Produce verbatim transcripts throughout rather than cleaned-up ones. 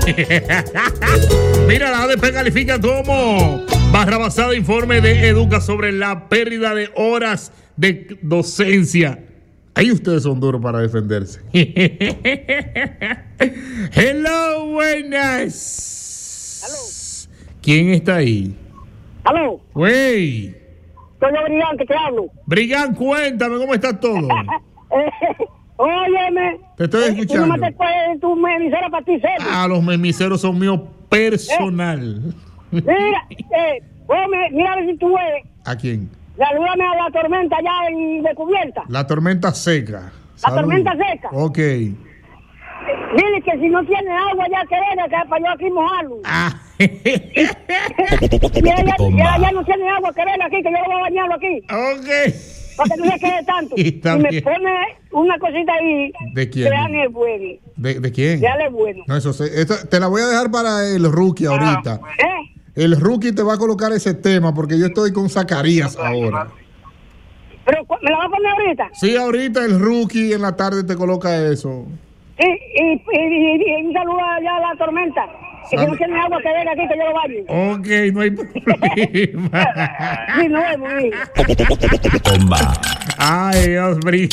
Mira, la A D P califica como barra basada informe de Educa sobre la pérdida de horas de docencia. Ahí ustedes son duros para defenderse. Hello, buenas. Hello. ¿Quién está ahí? Aló. Wey. Soy yo, Brigán, que te hablo. Brigán, cuéntame cómo está todo. Óyeme. Te estoy escuchando. Tú no me te tu memisera para ti, ¿sabes? Ah, los memiseros son míos personal. Eh. Mira, eh, óyeme, mira a ver si tú ves. ¿A quién? Salúdame a la tormenta allá en Descubierta. La tormenta seca. La tormenta seca. Ok. Dile que si no tiene agua ya que venga, que para yo aquí mojarlo. Ah. ya, ya, ya, ya no tiene agua que venga aquí, que yo lo voy a bañarlo aquí. Ok. Para que no se quede tanto. Y, y me bien. pone una cosita ahí. ¿De quién? Que Ale es bueno. ¿De, de quién? Que Ale es bueno. No, eso se, esta, te la voy a dejar para el rookie ahorita. ¿Eh? El rookie te va a colocar ese tema porque yo estoy con Zacarías ahora. ¿Pero me la va a poner ahorita? Sí, ahorita el rookie en la tarde te coloca eso. Sí, y, y, y, y un saludo allá a la tormenta. Que si no tiene agua que venga aquí, que yo lo bañe. Ok, no hay problema. Sí, no vemos, sí. Bomba. Ay, Dios mío.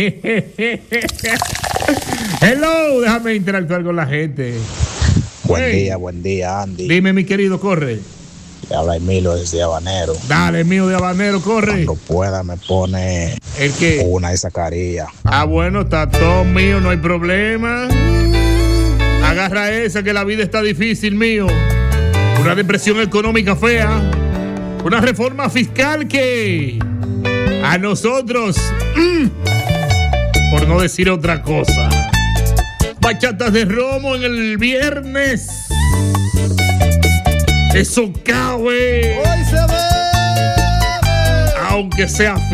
Hello, déjame interactuar con la gente. Buen Hey. día, buen día, Andy. Dime, mi querido, corre. Le habla Emilio desde Habanero. Dale, mío de habanero, corre. Cuando pueda me pone ¿El qué? una de Zacarías. Ah, bueno, está todo mío, no hay problema. Agarra esa que la vida está difícil, mío. Una depresión económica fea. Una reforma fiscal que a nosotros, mmm, por no decir otra cosa, bachatas de romo en el viernes. Eso cabe. Hoy se ve. Aunque sea